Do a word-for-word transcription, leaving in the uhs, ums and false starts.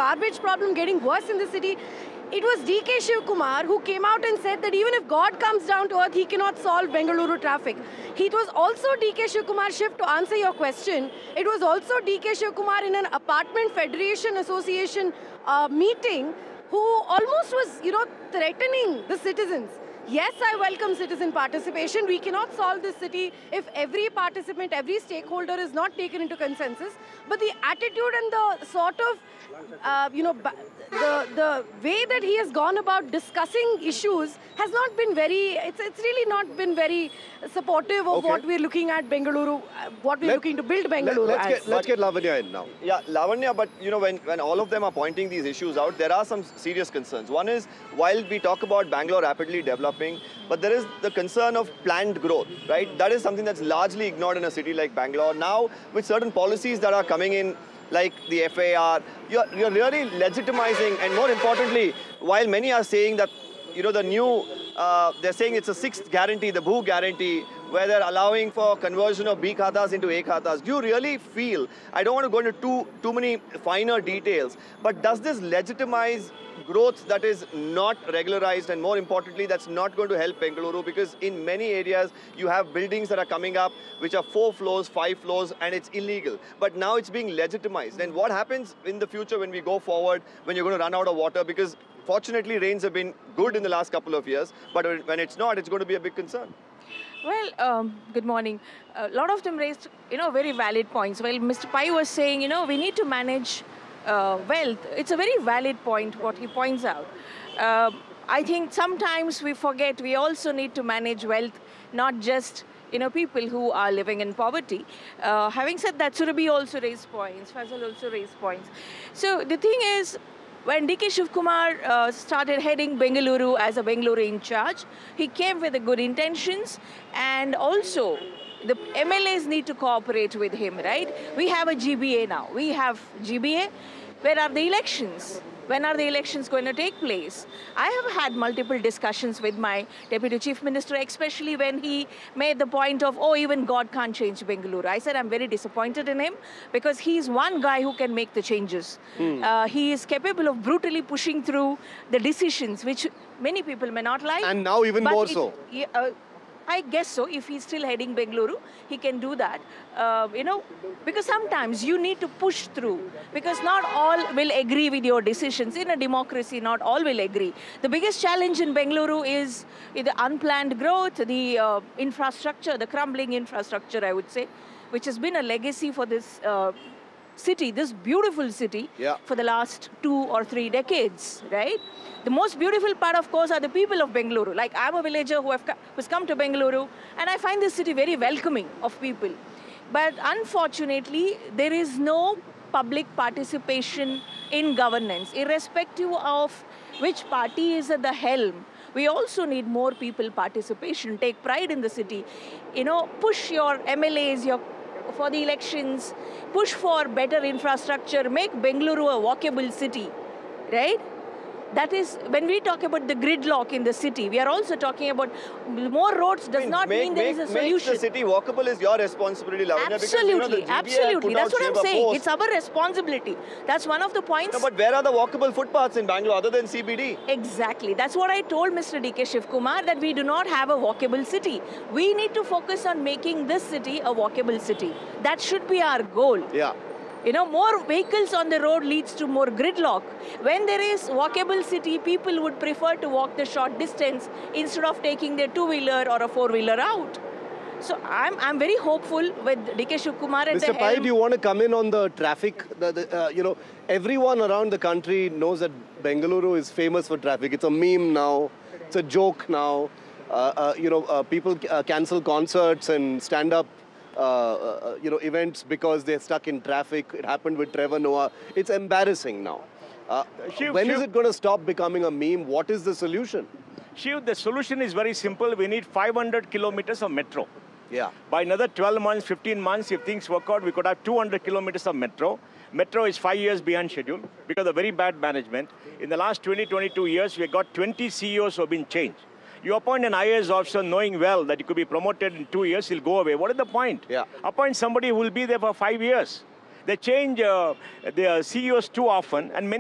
garbage problem getting worse in the city. It was D K Shivkumar who came out and said that even if God comes down to earth, he cannot solve Bengaluru traffic. It was also D K Shivkumar, Shiv, to answer your question, it was also D K Shivkumar in an Apartment Federation Association uh, meeting who almost was, you know, threatening the citizens. Yes, I welcome citizen participation. We cannot solve this city if every participant, every stakeholder is not taken into consensus. But the attitude and the sort of, uh, you know, the, the way that he has gone about discussing issues has not been very, it's, it's really not been very supportive of okay. what we're looking at Bengaluru, what we're let, looking to build Bengaluru let, let's as. Get, let's get Lavanya in now. Yeah, Lavanya, but you know, when, when all of them are pointing these issues out, there are some serious concerns. One is, while we talk about Bangalore rapidly developing, but there is the concern of planned growth, right? That is something that's largely ignored in a city like Bangalore. Now, with certain policies that are coming in, like the F A R, you're, you're really legitimizing, and more importantly, while many are saying that, you know, the new, uh, they're saying it's a sixth guarantee, the Bhu guarantee, where they're allowing for conversion of B khatas into A khatas. Do you really feel, I don't want to go into too, too many finer details, but does this legitimize growth that is not regularized, and more importantly, that's not going to help Bengaluru, because in many areas you have buildings that are coming up which are four floors, five floors, and it's illegal. But now it's being legitimized. And what happens in the future when we go forward, when you're going to run out of water? Because fortunately, rains have been good in the last couple of years, but when it's not, it's going to be a big concern. Well, um, good morning. A lot of them raised, you know, very valid points. Well, Mister Pai was saying, you know, we need to manage Uh, wealth. It's a very valid point, what he points out. Uh, I think sometimes we forget we also need to manage wealth, not just, you know, people who are living in poverty. Uh, having said that, Surabhi also raised points, Fazal also raised points. So the thing is, when D K Shivkumar uh, started heading Bengaluru as a Bengaluru in charge, he came with the good intentions, and also the M L As need to cooperate with him, right? We have a G B A now. We have G B A. Where are the elections? When are the elections going to take place? I have had multiple discussions with my Deputy Chief Minister, especially when he made the point of, oh, even God can't change Bengaluru. I said I'm very disappointed in him, because he's one guy who can make the changes. Hmm. Uh, he is capable of brutally pushing through the decisions, which many people may not like. And now even more it, so. Uh, I guess so. If he's still heading Bengaluru, he can do that. Uh, you know, because sometimes you need to push through, because not all will agree with your decisions. In a democracy, not all will agree. The biggest challenge in Bengaluru is the unplanned growth, the uh, infrastructure, the crumbling infrastructure, I would say, which has been a legacy for this uh, city, this beautiful city, yeah. for the last two or three decades, right? The most beautiful part, of course, are the people of Bengaluru. Like, I'm a villager who have who's come to Bengaluru, and I find this city very welcoming of people. But unfortunately, there is no public participation in governance, irrespective of which party is at the helm. We also need more people participation, take pride in the city. You know, push your M L As, your for the elections, push for better infrastructure, make Bengaluru a walkable city, right? That is, when we talk about the gridlock in the city, we are also talking about more roads does I mean, not make, mean there make, is a solution. Make the city walkable is your responsibility, Lavanya. Absolutely, because, you know, absolutely. That's what I'm saying. Post. It's our responsibility. That's one of the points. No, but where are the walkable footpaths in Bangalore other than C B D? Exactly. That's what I told Mister D K Shivkumar, that we do not have a walkable city. We need to focus on making this city a walkable city. That should be our goal. Yeah. You know, more vehicles on the road leads to more gridlock. When there is walkable city, people would prefer to walk the short distance instead of taking their two-wheeler or a four-wheeler out. So I'm, I'm very hopeful with D K Shivkumar at Mister the Pai, helm. do you want to come in on the traffic? The, the, uh, you know, everyone around the country knows that Bengaluru is famous for traffic. It's a meme now. It's a joke now. Uh, uh, you know, uh, people uh, cancel concerts and stand-up Uh, uh, you know, events because they're stuck in traffic. It happened with Trevor Noah. It's embarrassing now. Uh, Shiv, when Shiv, is it going to stop becoming a meme? What is the solution? Shiv, the solution is very simple. We need five hundred kilometers of metro. Yeah. By another twelve months, fifteen months, if things work out, we could have two hundred kilometers of metro. Metro is five years behind schedule because of very bad management. In the last twenty, twenty-two years, we got twenty C E Os who have been changed. You appoint an I A S officer knowing well that he could be promoted in two years, he'll go away. What is the point? Yeah. Appoint somebody who will be there for five years. They change uh, their C E Os too often, and many